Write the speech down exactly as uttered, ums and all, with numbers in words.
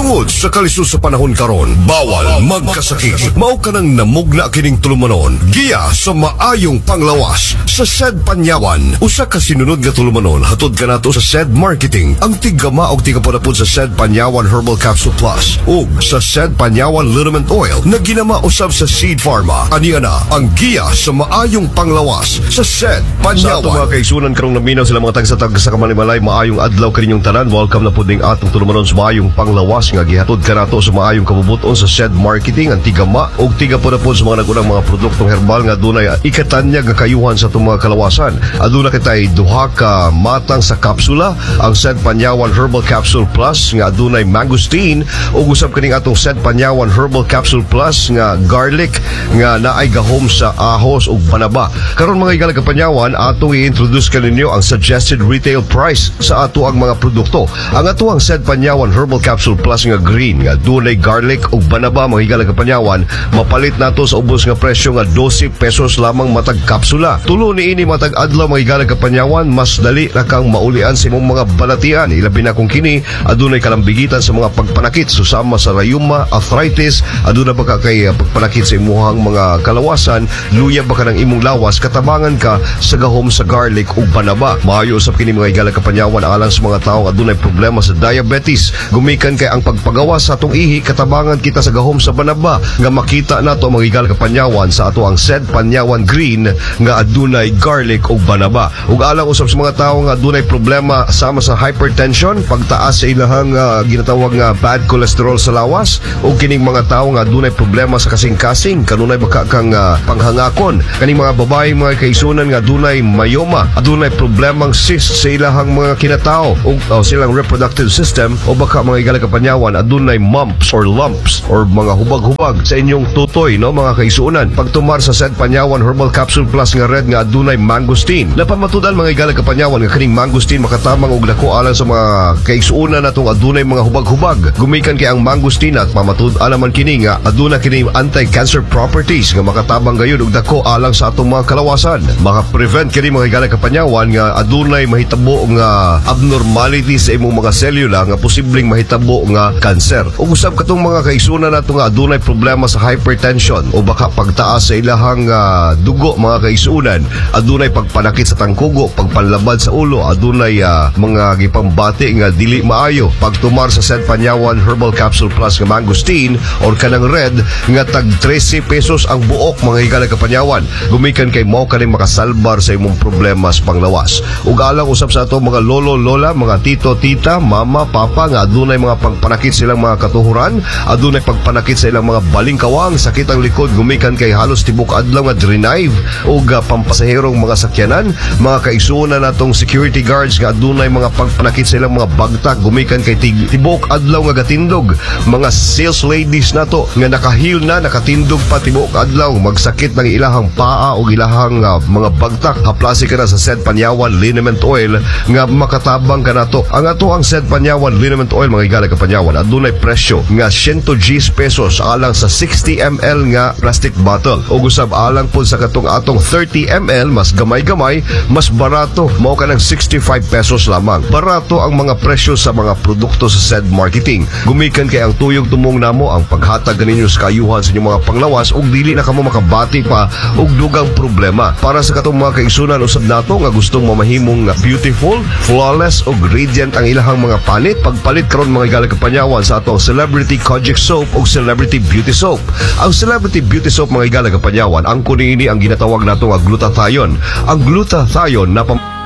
Tungod sa kalisod sa panahon karon, bawal magkasakit. Mao ka nang namugna kining tulumanon. Giya sa maayong panglawas sa S E D Panyawan. Usa ka sinunod nga tulumanon hatod ka nato sa S E D Marketing. Ang tigama og tigapod sa S E D Panyawan Herbal Capsule Plus ug sa S E D Panyawan Liniment Oil na ginama usab sa Seed Pharma. Aniya na ang giya sa maayong panglawas sa S E D Panyawan. Sa ato mga kaigsunan karong naminaw sila mga tagsatag sa Kamalimalay, maayong adlaw kaninyong tanan. Welcome na pud ning atong tulumanon sa maayong panglawas nga gihatod ka nato sa maayong kabubuton sa S E D Marketing. Ang tigama og tigapod sa mga nagunang mga produktong herbal nga dunay ikatanyag nga kayuhan sa itong mga kalawasan. Aduna kitay duha ka matang sa kapsula, ang S E D Panyawan Herbal Capsule Plus nga adunay mangosteen ug usab kaning atong S E D Panyawan Herbal Capsule Plus nga garlic nga naay gahom sa ahos ug panaba. Karon mga igalag Panyawan, atong i-introduce kaninyo ang suggested retail price sa ato ang mga produkto. Ang ato ang S E D Panyawan Herbal Capsule Plus nga green nga dunay garlic ug banaba mga igalag Panyawan, mapalit nato sa ubos nga presyo nga twelve pesos lamang matag kapsula. Tulo ni ini matag adlaw mga igalag Panyawan, mas dali ra kang maulian sa imong mga balatian. Ilabi na kung kini adunay kalambigitan sa mga pagpanakit susama sa rayuma, arthritis, aduna ba ka kay pagpanakit sa imuhang mga kalawasan, luya ba ka ng imong lawas, katabangan ka sa gahom sa garlic ug banaba. Maayo usab kini mga igalag Panyawan alang sa mga tawo adunay problema sa diabetes. Gumikan kay ang pagpagawas sa atong ihi, katabangan kita sa gahom sa banaba nga makita nato mga igalag Panyawan sa ato ang S E D Panyawan Green nga adunay garlic ug banaba. Ug alang usab sa mga tawo nga adunay problema sama sa hypertension, pagtaas sa ilahang uh, ginatawag nga bad cholesterol sa lawas, ug kining mga tawo nga adunay problema sa kasing-kasing, kanunay baka kang uh, panghangakon, kaning mga babae mga kaisunan nga adunay mayoma, adunay problemang cyst sa ilahang mga kinatao ug uh, silang reproductive system, o baka mga igalag Panyawan adunay mumps or lumps or mga hubag-hubag sa inyong tutoy, no mga kaisunan. Pagtumar sa S E D Panyawan Herbal Capsule Plus nga red nga adunay mangosteen. Napamatudan mga igalag Panyawan nga kining mangosteen makatamang og dako alang sa mga kaisunan natong adunay mga hubag-hubag. Gumikan kay ang mangosteen at pamatud-an naman kini nga aduna kini anti-cancer properties nga makatabang gayud og dako alang sa atong mga kalawasan. Maka-prevent kini mga igalag Panyawan nga adunay mahitabo nga abnormalities sa imong mga selula nga posibleng mahitabo nga cancer. Ug usab katong mga kaisunan nato nga adunay problema sa hypertension o baka pagtaas sa ilahang uh, dugo mga kaisunan, adunay pagpanakit sa tangkugo, pagpanlabad sa ulo, adunay uh, mga gipambati nga dili maayo. Pagtumar sa S E D Panyawan Herbal Capsule Plus nga mangosteen or kanang red nga tag thirteen pesos ang buok mga igalag Panyawan. Gumikan kay mao kaning makasalbar sa imong problema sa panglawas. Ug alang usab sa ato mga lolo lola, mga tito tita, mama papa nga adunay mga pagpanakit silang mga katuhuran, adunay pagpanakit sa ilang mga balingkawang, sakit ang likod, gumikan kay halos tibok adlaw nga drive ug uh, pampasaherong mga sakyanan, mga kaisunan natong security guards nga adunay mga pagpanakit sa ilang mga bagtak, gumikan kay tibok adlaw nga gatindog, mga sales ladies nato nga nakahil na nakatindog pa tibok adlaw, magsakit ng ilahang paa o ilahang uh, mga bagtak, haplasi ka na sa S E D Panyawan Liniment Oil nga makatabang ka nato. Ang ato ang S E D Panyawan Liniment Oil mga igalag Panyawan adunay presyo nga one hundred ten pesos alang sa sixty milliliters nga plastic bottle, ug usab alang po sa katong atong thirty milliliters mas gamay-gamay, mas barato, mao ka ng sixty-five pesos lamang. Barato ang mga presyo sa mga produkto sa S E D Marketing. Gumikan kay ang tuyog tumong namo ang paghatag kaninyo sa kayuhan sa inyong mga panglawas ug dili na kamo makabati pa og dugang problema. Para sa katong mga kaigsunan usab nato nga gustong mamahimong beautiful, flawless ug radiant ang ilahang mga panit, pagpalit karon mga igalag Panyawan sa atong Celebrity Kojic Soap ug Celebrity Beauty Soap. Ang Celebrity Beauty Soap mga igalag Panyawan, ang kuning ini ang ginatawag nato nga glutathione. Ang glutathione na pam-